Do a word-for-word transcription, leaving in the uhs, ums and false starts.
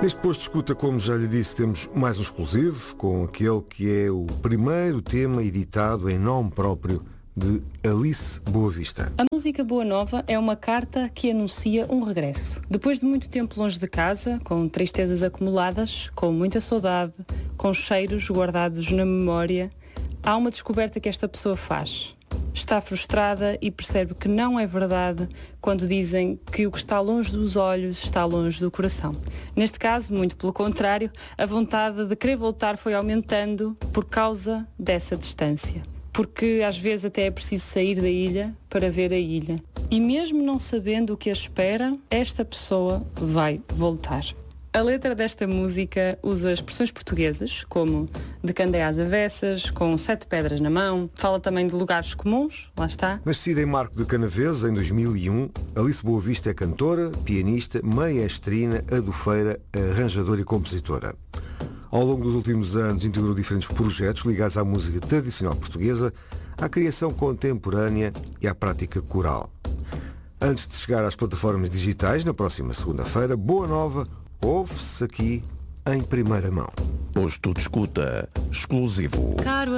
Neste posto de escuta, como já lhe disse, temos mais um exclusivo, com aquele que é o primeiro tema editado em nome próprio de Alice Boa Vista. A música Boa Nova é uma carta que anuncia um regresso. Depois de muito tempo longe de casa, com tristezas acumuladas, com muita saudade, com cheiros guardados na memória, há uma descoberta que esta pessoa faz. Está frustrada e percebe que não é verdade quando dizem que o que está longe dos olhos está longe do coração. Neste caso, muito pelo contrário, a vontade de querer voltar foi aumentando por causa dessa distância. Porque às vezes até é preciso sair da ilha para ver a ilha. E mesmo não sabendo o que a espera, esta pessoa vai voltar. A letra desta música usa expressões portuguesas, como de candé às avessas, com sete pedras na mão. Fala também de lugares comuns, lá está. Nascida em Marco de Canaveses, em dois mil e um, Alice Boa Vista é cantora, pianista, maestrina, adufeira, arranjadora e compositora. Ao longo dos últimos anos integrou diferentes projetos ligados à música tradicional portuguesa, à criação contemporânea e à prática coral. Antes de chegar às plataformas digitais, na próxima segunda-feira, Boa Nova ouve-se aqui em primeira mão. Posto de escuta exclusivo. Caro